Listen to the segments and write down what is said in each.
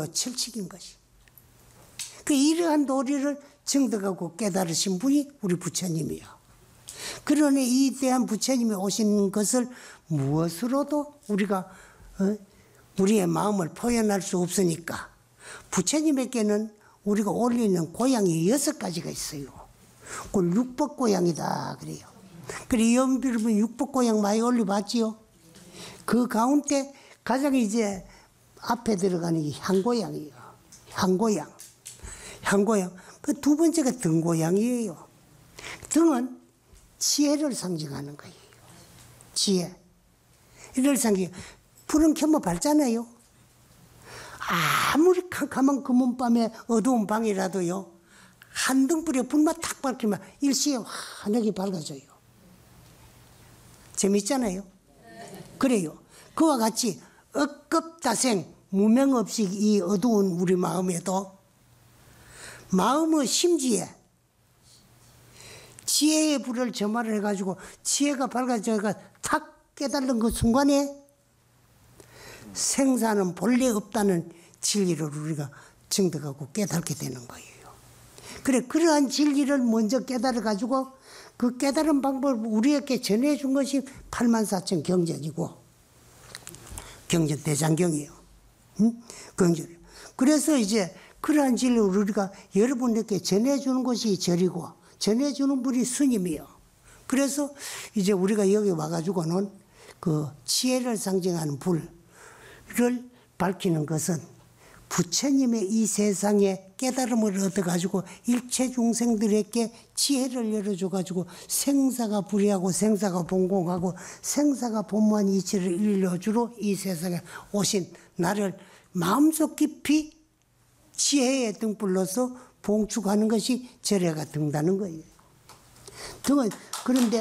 도리요 철칙인 것이. 그 이러한 도리를 정득하고 깨달으신 분이 우리 부처님이요. 그러니 이 대한 부처님이 오신 것을 무엇으로도 우리가 우리의 마음을 표현할 수 없으니까 부처님에게는 우리가 올리는 고향이 6가지가 있어요. 그걸 육법고향이다 그래요. 그래 여러분 육법고향 많이 올려봤지요? 그 가운데 가장 이제 앞에 들어가는 게 향고향이에요. 향고향. 그 두 번째가 등고향이에요. 등은 지혜를 상징하는 거예요. 지혜. 이를 상징. 불은 켜면 밝잖아요. 아무리 캄캄한 금은밤에 어두운 방이라도요. 한 등불에 불만 탁 밝히면 일시에 환하게 밝아져요. 재밌잖아요. 그래요. 그와 같이 억겁다생 무명 없이 이 어두운 우리 마음에도 마음의 심지에 지혜의 불을 점화를 해가지고 지혜가 밝아져가 탁 깨달은 그 순간에 생사는 본래 없다는 진리를 우리가 증득하고 깨닫게 되는 거예요. 그래 그러한 진리를 먼저 깨달아가지고 그 깨달은 방법을 우리에게 전해준 것이 84,000 경전이고 경전대장경이에요. 경전. 그래서 이제 그러한 진리를 우리가 여러분에게 전해주는 것이 절이고 전해주는 분이 스님이요. 그래서 이제 우리가 여기 와가지고는 그 지혜를 상징하는 불을 밝히는 것은 부처님의 이 세상에 깨달음을 얻어가지고 일체 중생들에게 지혜를 열어줘가지고 생사가 불이하고 생사가 본공하고 생사가 본무한 이치를 일러주러 이 세상에 오신 나를 마음속 깊이 지혜의 등불로서 봉축하는 것이 절에가 등다는 거예요. 등은 그런데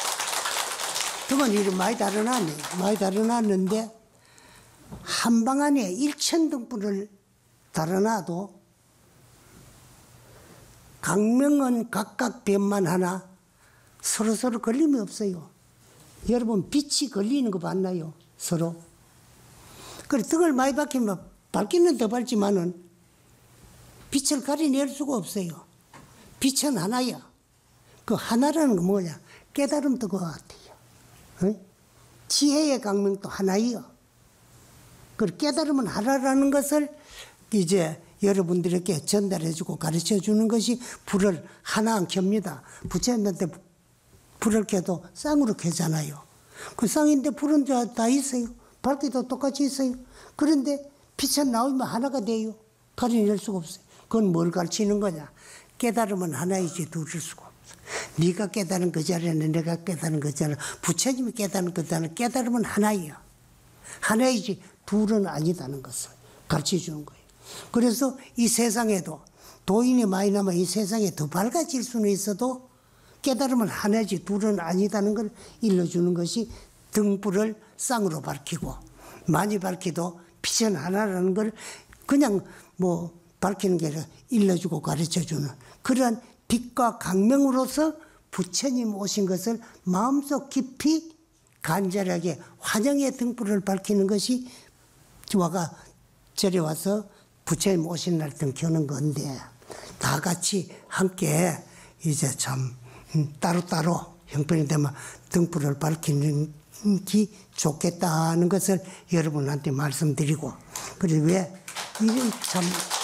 등은 이름 많이 달아놨네. 많이 달아놨는데 한 방 안에 1000등불을 달아놔도 강명은 각각 변만 하나 서로 걸림이 없어요. 여러분 빛이 걸리는 거 봤나요? 서로. 그래 등을 많이 밝히면 밝기는 더 밝지만은 빛을 가려낼 수가 없어요. 빛은 하나야. 그 하나라는 건 뭐냐? 깨달음도 그거 같아요. 응? 지혜의 강명도 하나예요. 그 깨달음은 하나라는 것을 이제 여러분들에게 전달해주고 가르쳐주는 것이 불을 하나 안 켭니다. 부처님한테 불을 켜도 쌍으로 켜잖아요. 그 쌍인데 불은 다 있어요. 밝기도 똑같이 있어요. 그런데 빛은 나오면 하나가 돼요. 가려낼 수가 없어요. 그건 뭘 가르치는 거냐? 깨달음은 하나이지 둘일 수가 없어. 네가 깨달은 그 자리는 내가 깨달은 그 자리는 부처님이 깨달은 그 자리는 깨달음은 하나예요. 하나이지 둘은 아니다는 것을 가르쳐주는 거예요. 그래서 이 세상에도 도인이 많이 남아 이 세상에 더 밝아질 수는 있어도 깨달음은 하나지 둘은 아니다는 걸 일러주는 것이 등불을 쌍으로 밝히고 많이 밝히도 빛은 하나라는 걸 그냥 뭐 밝히는 게 아니라 일러주고 가르쳐주는 그러한 빛과 강명으로서 부처님 오신 것을 마음속 깊이 간절하게 환영의 등불을 밝히는 것이 와가 절에 와서 부처님 오신 날 등 켜는 건데 다 같이 함께 이제 참 따로따로 형편이 되면 등불을 밝히는 게 좋겠다는 것을 여러분한테 말씀드리고 그래서 왜 이게 참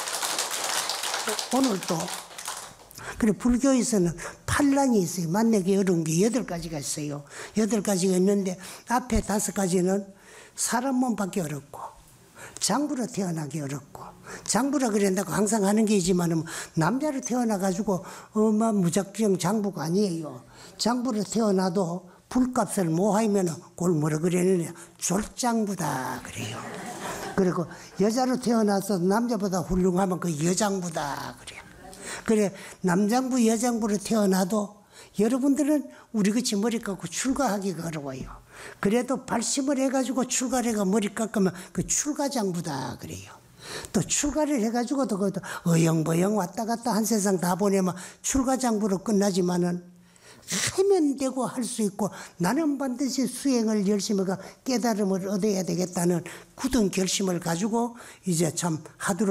오늘도 그래 불교에서는 판란이 있어요. 만나기 어려운 게 8가지가 있어요. 8가지가 있는데 앞에 5가지는 사람 몸밖에 어렵고 장부로 태어나기 어렵고 장부라 그런다고 항상 하는 게 있지만 남자로 태어나가지고 무작정 장부가 아니에요. 장부로 태어나도 불값을 못 하면 그걸 뭐라 그러느냐 졸장부다 그래요. 그리고 여자로 태어나서 남자보다 훌륭하면 그 여장부다 그래요. 그래 남장부 여장부로 태어나도 여러분들은 우리같이 머리 깎고 출가하기가 어려워요. 그래도 발심을 해가지고 출가를 해가 머리 깎으면 그 출가장부다 그래요. 또 출가를 해가지고 또 어영버영 왔다 갔다 한 세상 다 보내면 출가장부로 끝나지만은 하면 되고 할 수 있고 나는 반드시 수행을 열심히 깨달음을 얻어야 되겠다는 굳은 결심을 가지고 이제 참 하도록